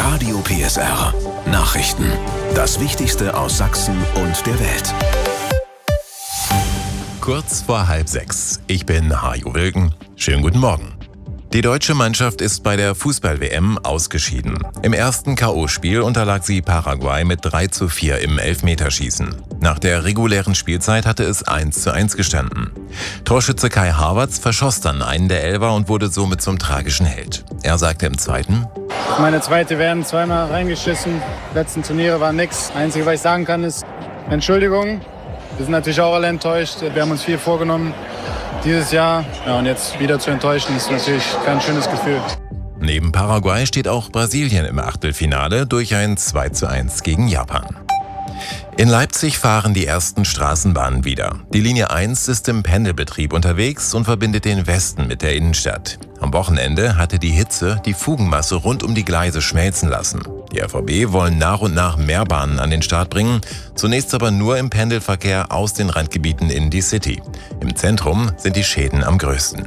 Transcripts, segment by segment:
Radio PSR. Nachrichten. Das Wichtigste aus Sachsen und der Welt. Kurz vor 5:30. Ich bin Hajo Wilken. Schönen guten Morgen. Die deutsche Mannschaft ist bei der Fußball-WM ausgeschieden. Im ersten K.O.-Spiel unterlag sie Paraguay mit 3:4 im Elfmeterschießen. Nach der regulären Spielzeit hatte es 1:1 gestanden. Torschütze Kai Havertz verschoss dann einen der Elfer und wurde somit zum tragischen Held. Er sagte im zweiten: Meine zweite werden zweimal reingeschissen. Die letzten Turniere waren nix. Einzige, was ich sagen kann, ist Entschuldigung. Wir sind natürlich auch alle enttäuscht. Wir haben uns viel vorgenommen dieses Jahr. Ja, und jetzt wieder zu enttäuschen, ist natürlich kein schönes Gefühl. Neben Paraguay steht auch Brasilien im Achtelfinale durch ein 2:1 gegen Japan. In Leipzig fahren die ersten Straßenbahnen wieder. Die Linie 1 ist im Pendelbetrieb unterwegs und verbindet den Westen mit der Innenstadt. Am Wochenende hatte die Hitze die Fugenmasse rund um die Gleise schmelzen lassen. Die RVB wollen nach und nach mehr Bahnen an den Start bringen, zunächst aber nur im Pendelverkehr aus den Randgebieten in die City. Im Zentrum sind die Schäden am größten.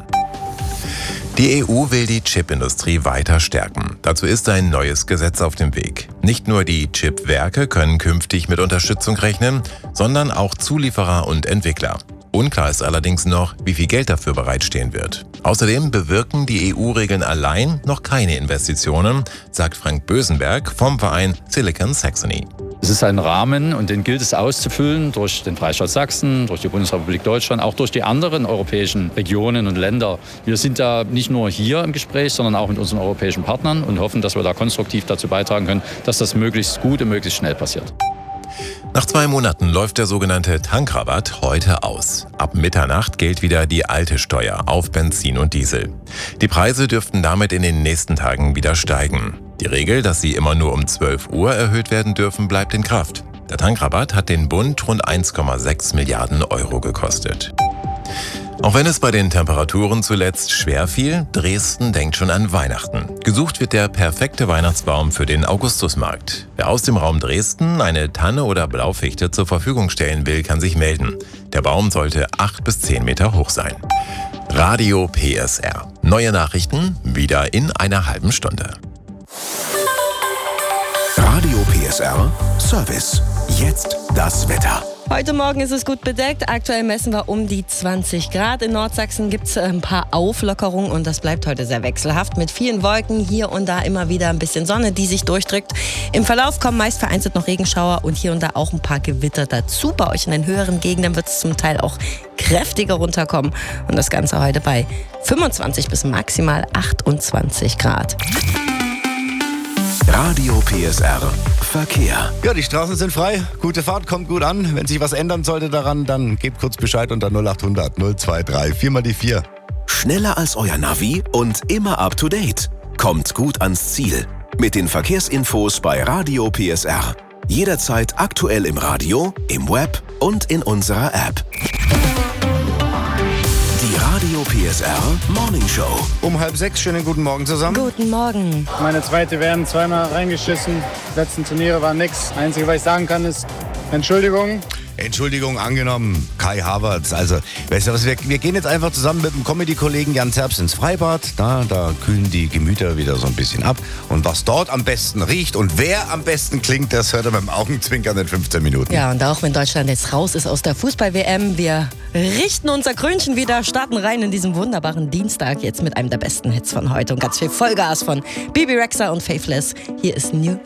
Die EU will die Chipindustrie weiter stärken. Dazu ist ein neues Gesetz auf dem Weg. Nicht nur die Chipwerke können künftig mit Unterstützung rechnen, sondern auch Zulieferer und Entwickler. Unklar ist allerdings noch, wie viel Geld dafür bereitstehen wird. Außerdem bewirken die EU-Regeln allein noch keine Investitionen, sagt Frank Bösenberg vom Verein Silicon Saxony. Es ist ein Rahmen und den gilt es auszufüllen durch den Freistaat Sachsen, durch die Bundesrepublik Deutschland, auch durch die anderen europäischen Regionen und Länder. Wir sind da nicht nur hier im Gespräch, sondern auch mit unseren europäischen Partnern und hoffen, dass wir da konstruktiv dazu beitragen können, dass das möglichst gut und möglichst schnell passiert. Nach 2 Monaten läuft der sogenannte Tankrabatt heute aus. Ab Mitternacht gilt wieder die alte Steuer auf Benzin und Diesel. Die Preise dürften damit in den nächsten Tagen wieder steigen. Die Regel, dass sie immer nur um 12 Uhr erhöht werden dürfen, bleibt in Kraft. Der Tankrabatt hat den Bund rund 1,6 Milliarden Euro gekostet. Auch wenn es bei den Temperaturen zuletzt schwer fiel, Dresden denkt schon an Weihnachten. Gesucht wird der perfekte Weihnachtsbaum für den Augustusmarkt. Wer aus dem Raum Dresden eine Tanne oder Blaufichte zur Verfügung stellen will, kann sich melden. Der Baum sollte 8 bis 10 Meter hoch sein. Radio PSR. Neue Nachrichten wieder in einer halben Stunde. Radio PSR Service. Jetzt das Wetter. Heute Morgen ist es gut bedeckt. Aktuell messen wir um die 20 Grad. In Nordsachsen gibt es ein paar Auflockerungen und das bleibt heute sehr wechselhaft. Mit vielen Wolken, hier und da immer wieder ein bisschen Sonne, die sich durchdrückt. Im Verlauf kommen meist vereinzelt noch Regenschauer und hier und da auch ein paar Gewitter dazu. Bei euch in den höheren Gegenden wird es zum Teil auch kräftiger runterkommen. Und das Ganze heute bei 25 bis maximal 28 Grad. Radio PSR Verkehr. Ja, die Straßen sind frei. Gute Fahrt, kommt gut an. Wenn sich was ändern sollte daran, dann gebt kurz Bescheid unter 0800 023 4 mal die 4. Schneller als euer Navi und immer up to date. Kommt gut ans Ziel. Mit den Verkehrsinfos bei Radio PSR. Jederzeit aktuell im Radio, im Web und in unserer App. Die Radio PSR Morning Show. Um 5:30, schönen guten Morgen zusammen. Guten Morgen. Meine zweite werden zweimal reingeschissen. Die letzten Turniere waren nix. Einzige, was ich sagen kann, ist Entschuldigung. Entschuldigung angenommen, Kai Havertz. Also, weißt du was, wir gehen jetzt einfach zusammen mit dem Comedy-Kollegen Jan Terps ins Freibad. Da kühlen die Gemüter wieder so ein bisschen ab. Und was dort am besten riecht und wer am besten klingt, das hört er beim Augenzwinkern in 15 Minuten. Ja, und auch wenn Deutschland jetzt raus ist aus der Fußball-WM, wir richten unser Krönchen wieder, starten rein in diesen wunderbaren Dienstag, jetzt mit einem der besten Hits von heute und ganz viel Vollgas von Bibi Rexha und Faithless. Hier ist New